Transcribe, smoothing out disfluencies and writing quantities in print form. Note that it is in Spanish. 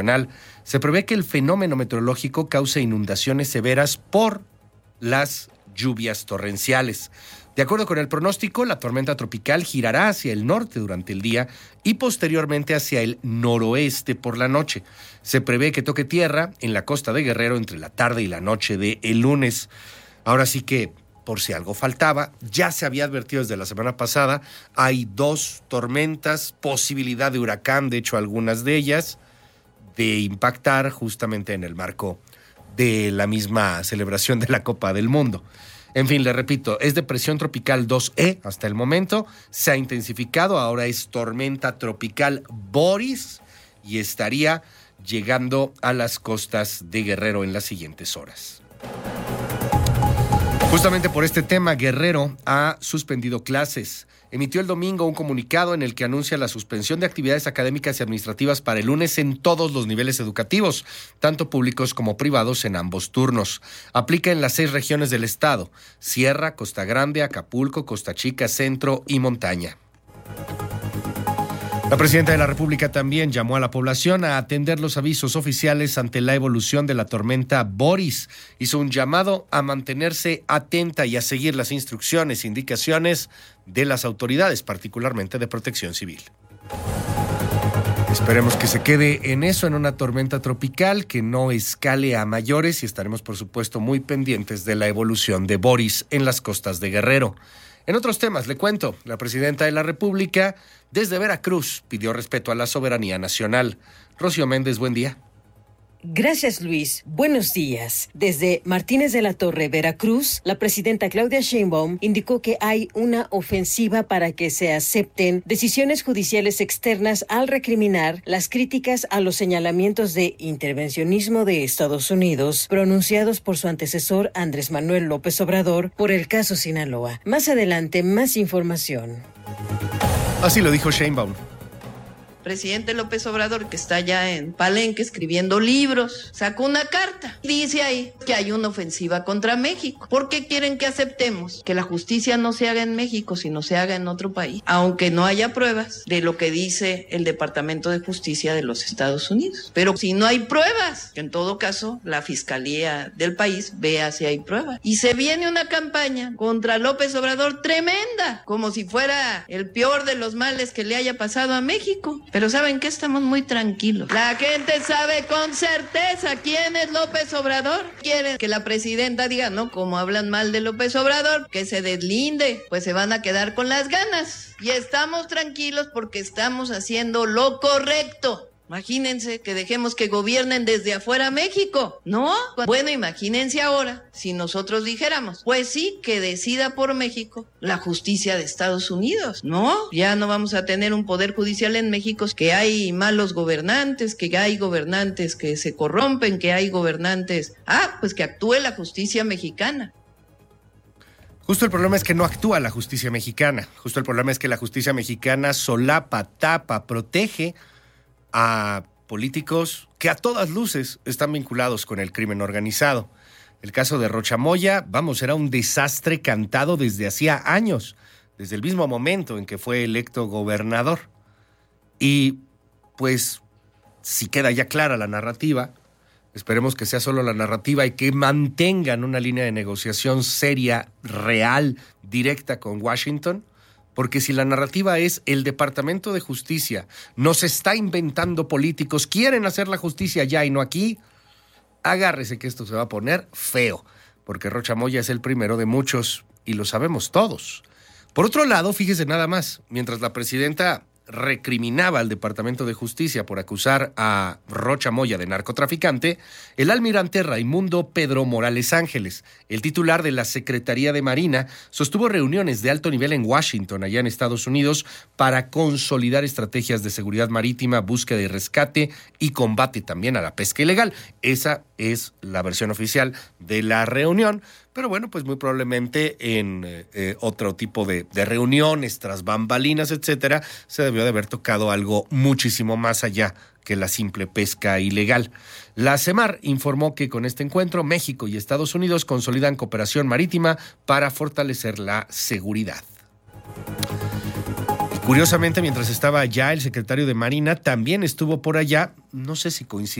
nacional, se prevé que el fenómeno meteorológico cause inundaciones severas por las lluvias torrenciales. De acuerdo con el pronóstico, la tormenta tropical girará hacia el norte durante el día y posteriormente hacia el noroeste por la noche. Se prevé que toque tierra en la costa de Guerrero entre la tarde y la noche del lunes. Ahora sí que, por si algo faltaba, ya se había advertido desde la semana pasada, hay 2 tormentas, posibilidad de huracán, de hecho algunas de ellas, de impactar justamente en el marco de la misma celebración de la Copa del Mundo. En fin, le repito, es depresión tropical 2E hasta el momento, se ha intensificado, ahora es tormenta tropical Boris y estaría llegando a las costas de Guerrero en las siguientes horas. Justamente por este tema, Guerrero ha suspendido clases. Emitió el domingo un comunicado en el que anuncia la suspensión de actividades académicas y administrativas para el lunes en todos los niveles educativos, tanto públicos como privados en ambos turnos. Aplica en las 6 regiones del estado: Sierra, Costa Grande, Acapulco, Costa Chica, Centro y Montaña. La presidenta de la República también llamó a la población a atender los avisos oficiales ante la evolución de la tormenta Boris. Hizo un llamado a mantenerse atenta y a seguir las instrucciones e indicaciones de las autoridades, particularmente de Protección Civil. Esperemos que se quede en eso, en una tormenta tropical, que no escale a mayores, y estaremos, por supuesto, muy pendientes de la evolución de Boris en las costas de Guerrero. En otros temas, le cuento, la presidenta de la República, desde Veracruz, pidió respeto a la soberanía nacional. Rocío Méndez, buen día. Gracias, Luis. Buenos días. Desde Martínez de la Torre, Veracruz, la presidenta Claudia Sheinbaum indicó que hay una ofensiva para que se acepten decisiones judiciales externas al recriminar las críticas a los señalamientos de intervencionismo de Estados Unidos pronunciados por su antecesor Andrés Manuel López Obrador por el caso Sinaloa. Más adelante, más información. Así lo dijo Sheinbaum. Presidente López Obrador, que está allá en Palenque escribiendo libros, sacó una carta. Dice ahí que hay una ofensiva contra México. ¿Por qué quieren que aceptemos que la justicia no se haga en México, sino se haga en otro país? Aunque no haya pruebas de lo que dice el Departamento de Justicia de los Estados Unidos. Pero si no hay pruebas, en todo caso, la Fiscalía del país vea si hay pruebas. Y se viene una campaña contra López Obrador tremenda, como si fuera el peor de los males que le haya pasado a México. Pero ¿saben qué? Estamos muy tranquilos. La gente sabe con certeza quién es López Obrador. Quieren que la presidenta diga, no, como hablan mal de López Obrador, que se deslinde, pues se van a quedar con las ganas. Y estamos tranquilos porque estamos haciendo lo correcto. Imagínense que dejemos que gobiernen desde afuera México, ¿no? Bueno, imagínense ahora si nosotros dijéramos, pues sí, que decida por México la justicia de Estados Unidos, ¿no? Ya no vamos a tener un poder judicial en México, que hay malos gobernantes, que hay gobernantes que se corrompen, que hay gobernantes, pues que actúe la justicia mexicana. Justo el problema es que no actúa la justicia mexicana. Justo el problema es que la justicia mexicana solapa, tapa, protege a políticos que a todas luces están vinculados con el crimen organizado. El caso de Rocha Moya, era un desastre cantado desde hacía años, desde el mismo momento en que fue electo gobernador. Y pues, si queda ya clara la narrativa, esperemos que sea solo la narrativa y que mantengan una línea de negociación seria, real, directa con Washington. Porque si la narrativa es el Departamento de Justicia nos está inventando políticos, quieren hacer la justicia allá y no aquí, agárrese que esto se va a poner feo, porque Rocha Moya es el primero de muchos y lo sabemos todos. Por otro lado, fíjese nada más, mientras la presidenta recriminaba al Departamento de Justicia por acusar a Rocha Moya de narcotraficante, el almirante Raimundo Pedro Morales Ángeles, el titular de la Secretaría de Marina, sostuvo reuniones de alto nivel en Washington, allá en Estados Unidos, para consolidar estrategias de seguridad marítima, búsqueda y rescate y combate también a la pesca ilegal. Esa es la versión oficial de la reunión. Pero bueno, pues muy probablemente en otro tipo de reuniones, tras bambalinas, etcétera, se debió de haber tocado algo muchísimo más allá que la simple pesca ilegal. La CEMAR informó que con este encuentro México y Estados Unidos consolidan cooperación marítima para fortalecer la seguridad. Curiosamente, mientras estaba allá, el secretario de Marina también estuvo por allá, no sé si coincidió